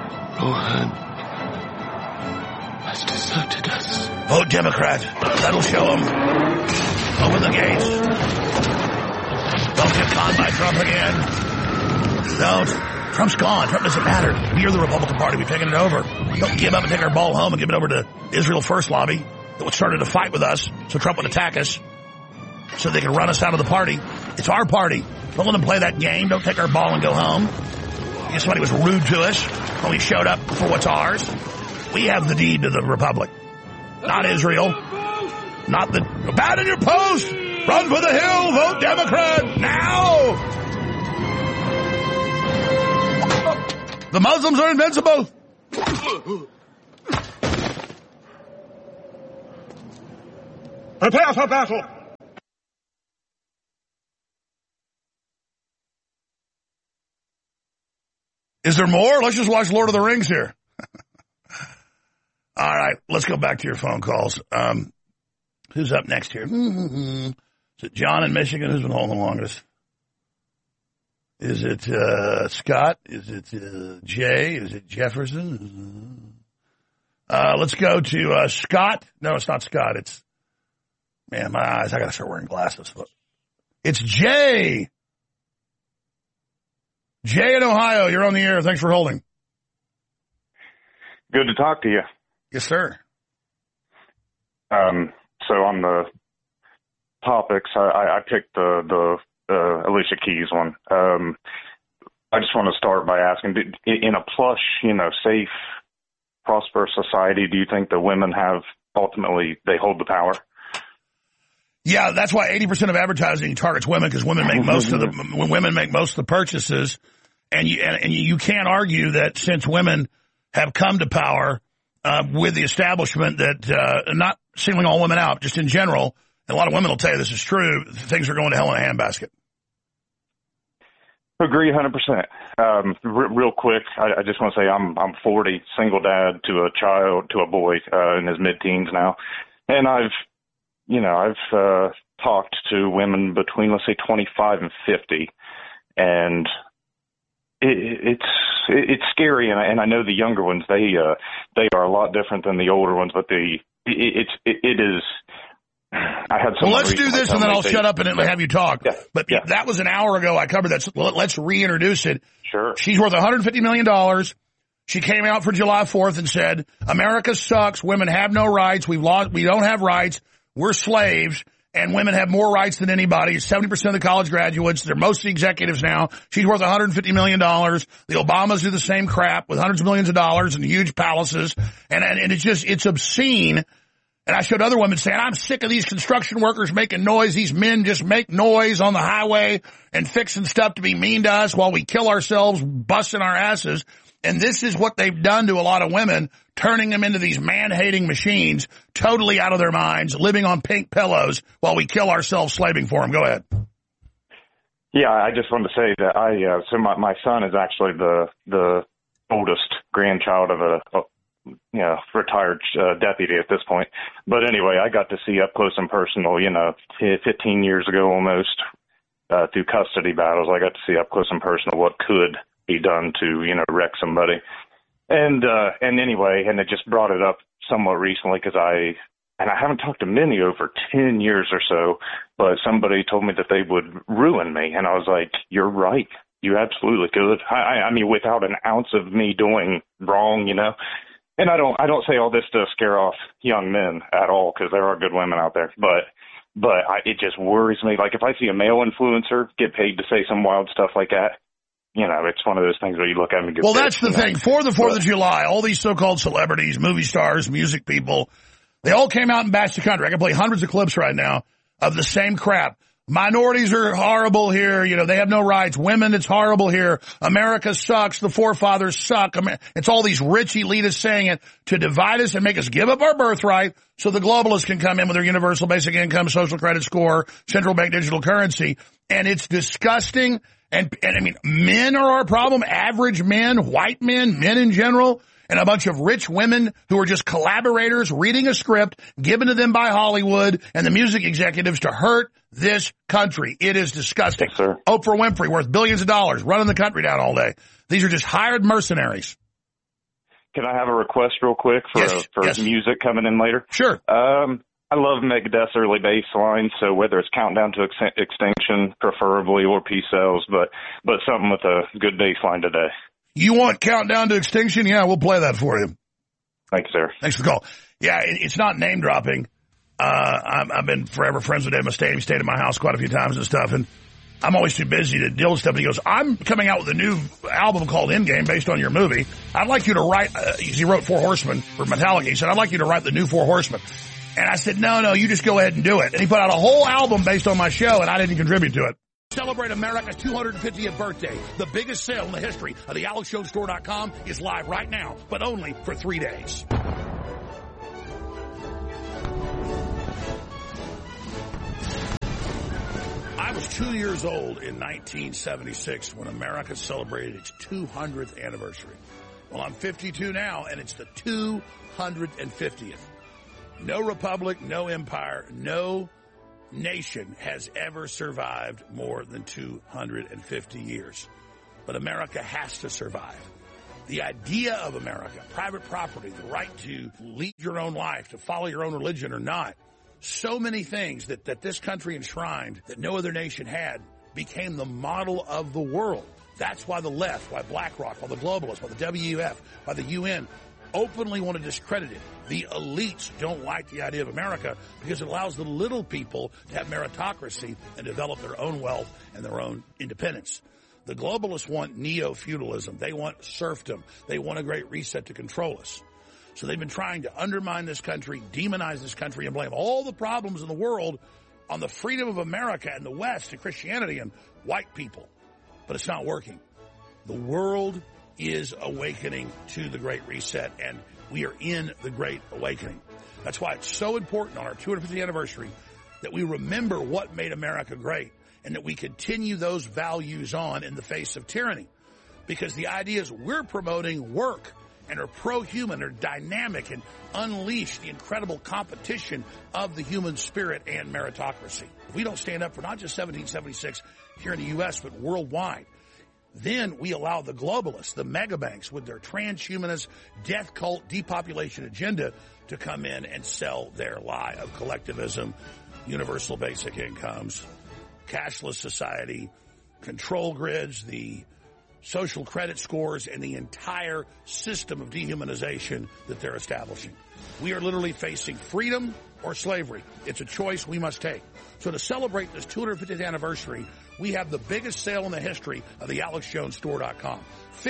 Rohan has deserted us. Vote Democrat. That'll show them. Open the gates. Don't get conned by Trump again. Don't. Trump's gone. Trump doesn't matter. We are the Republican Party. We've taken it over. Don't give up and take our ball home and give it over to Israel First Lobby that started a fight with us so Trump would attack us so they can run us out of the party. It's our party. Don't let them play that game. Don't take our ball and go home. I guess somebody was rude to us when we showed up for what's ours. We have the deed to the Republic. Not Israel. Not the... Abandon your post! Run for the hill! Vote Democrat! Now! The Muslims are invincible! Prepare for battle! Is there more? Let's just watch Lord of the Rings here. All right, let's go back to your phone calls. Who's up next here? Is it John in Michigan? Who's been holding the longest? Is it Scott? Is it Jay? Is it Jefferson? Let's go to Scott. No, it's not Scott. It's, man, my eyes. I got to start wearing glasses. It's Jay. Jay in Ohio. You're on the air. Thanks for holding. Good to talk to you. Yes, sir. So on the topics, I picked the Alicia Keys one. I just want to start by asking, in a plush, safe, prosperous society, do you think the women ultimately, they hold the power? Yeah, that's why 80% of advertising targets women, because women make most of the purchases, and you can't argue that since women have come to power with the establishment that not singling all women out, just in general, and a lot of women will tell you this is true, things are going to hell in a handbasket. Agree 100%. Real quick, I just want to say I'm 40, single dad to a boy in his mid-teens now, and I've talked to women between, let's say, 25 and 50, and it's scary, and I know the younger ones, they are a lot different than the older ones, but it is. I had some. Well, let's do this, and then I'll shut up and have you talk. Yeah, but that was an hour ago. I covered that. So let's reintroduce it. Sure. She's worth $150 million. She came out for July 4th and said, America sucks. Women have no rights. We don't have rights. We're slaves. And women have more rights than anybody. 70% of the college graduates. They're mostly executives now. She's worth $150 million. The Obamas do the same crap with hundreds of millions of dollars and huge palaces. And it's obscene. And I showed other women saying, I'm sick of these construction workers making noise. These men just make noise on the highway and fixing stuff to be mean to us while we kill ourselves, busting our asses. And this is what they've done to a lot of women, turning them into these man-hating machines, totally out of their minds, living on pink pillows while we kill ourselves slaving for them. Go ahead. Yeah, I just wanted to say that so my son is actually the oldest grandchild of a retired deputy at this point. But anyway, I got to see up close and personal, 15 years ago almost, through custody battles. I got to see up close and personal what could be done to, wreck somebody. And anyway, and it just brought it up somewhat recently because I haven't talked to many over 10 years or so, but somebody told me that they would ruin me. And I was like, you're right. You absolutely could. I mean, without an ounce of me doing wrong, And I don't say all this to scare off young men at all, because there are good women out there. But it just worries me. Like if I see a male influencer get paid to say some wild stuff like that, it's one of those things where you look at me and get well, that's the thing. For the 4th of July, all these so-called celebrities, movie stars, music people, they all came out and bashed the country. I can play hundreds of clips right now of the same crap. Minorities are horrible here. They have no rights. Women, it's horrible here. America sucks. The forefathers suck. It's all these rich elitists saying it to divide us and make us give up our birthright so the globalists can come in with their universal basic income, social credit score, central bank digital currency. And it's disgusting. And I mean, men are our problem. Average men, white men, men in general. And a bunch of rich women who are just collaborators reading a script given to them by Hollywood and the music executives to hurt this country. It is disgusting. Yes, sir. Oprah Winfrey, worth billions of dollars, running the country down all day. These are just hired mercenaries. Can I have a request real quick for Yes. music coming in later? Sure. I love Megadeth's early bass line, so whether it's Countdown to Extinction, preferably, or Peace Sells, but something with a good bass line today. You want Countdown to Extinction? Yeah, we'll play that for you. Thank you, sir. Thanks for the call. Yeah, it's not name dropping. I've been forever friends with Dave Mustaine. He stayed at my house quite a few times and stuff, and I'm always too busy to deal with stuff. And he goes, I'm coming out with a new album called Endgame based on your movie. I'd like you to write, he wrote Four Horsemen for Metallica. He said, I'd like you to write the new Four Horsemen. And I said, no, you just go ahead and do it. And he put out a whole album based on my show, and I didn't contribute to it. Celebrate America's 250th birthday. The biggest sale in the history of the AlexJonesStore.com is live right now, but only for 3 days. I was 2 years old in 1976 when America celebrated its 200th anniversary. Well, I'm 52 now, and it's the 250th. No republic, no empire, no nation has ever survived more than 250 years. But America has to survive. The idea of America, private property, the right to lead your own life, to follow your own religion or not, so many things that this country enshrined that no other nation had became the model of the world. That's why the left, why BlackRock, why the globalists, why the WEF, why the UN openly want to discredit it. The elites don't like the idea of America because it allows the little people to have meritocracy and develop their own wealth and their own independence. The globalists want neo-feudalism. They want serfdom. They want a great reset to control us. So they've been trying to undermine this country, demonize this country, and blame all the problems in the world on the freedom of America and the West and Christianity and white people. But it's not working. The world is awakening to the Great Reset, and we are in the Great Awakening. That's why it's so important on our 250th anniversary that we remember what made America great and that we continue those values on in the face of tyranny. Because the idea is we're promoting work and are pro-human, are dynamic, and unleash the incredible competition of the human spirit and meritocracy. If we don't stand up for not just 1776 here in the U.S., but worldwide, then we allow the globalists, the megabanks, with their transhumanist, death cult, depopulation agenda to come in and sell their lie of collectivism, universal basic incomes, cashless society, control grids, the social credit scores, and the entire system of dehumanization that they're establishing. We are literally facing freedom or slavery. It's a choice we must take. So to celebrate this 250th anniversary, we have the biggest sale in the history of the AlexJonesStore.com.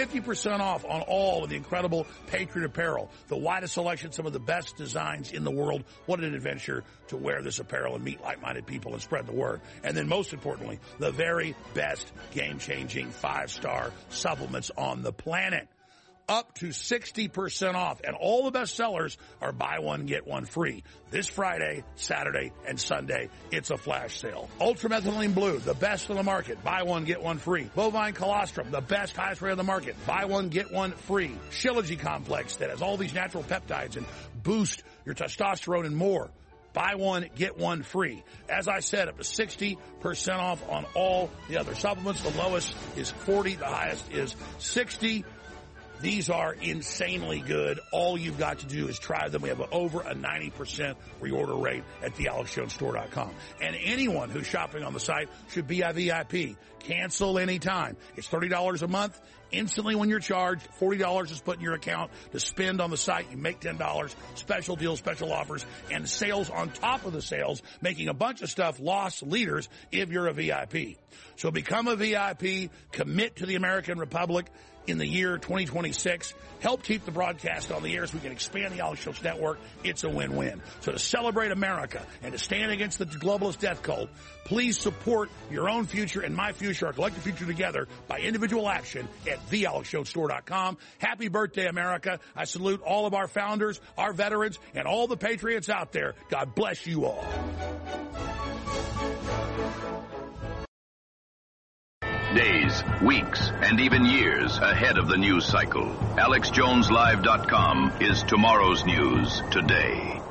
50% off on all of the incredible Patriot apparel, the widest selection, some of the best designs in the world. What an adventure to wear this apparel and meet like-minded people and spread the word. And then most importantly, the very best game-changing 5-star supplements on the planet. Up to 60% off, and all the best sellers are buy one, get one free. This Friday, Saturday, and Sunday, it's a flash sale. Ultramethylene Blue, the best on the market. Buy one, get one free. Bovine Colostrum, the best, highest rate on the market. Buy one, get one free. Shilajit Complex that has all these natural peptides and boost your testosterone and more. Buy one, get one free. As I said, up to 60% off on all the other supplements. The lowest is 40, the highest is 60. These are insanely good. All you've got to do is try them. We have over a 90% reorder rate at thealexjonesstore.com. And anyone who's shopping on the site should be a VIP. Cancel anytime. It's $30 a month. Instantly when you're charged, $40 is put in your account to spend on the site. You make $10. Special deals, special offers, and sales on top of the sales, making a bunch of stuff loss leaders if you're a VIP. So become a VIP, commit to the American Republic in the year 2026. Help keep the broadcast on the air so we can expand the Alex Jones Network. It's a win-win. So to celebrate America and to stand against the globalist death cult, please support your own future and my future, our collective future together, by individual action at thealexjonesstore.com. Happy birthday, America. I salute all of our founders, our veterans, and all the patriots out there. God bless you all. Days, weeks, and even years ahead of the news cycle. AlexJonesLive.com is tomorrow's news today.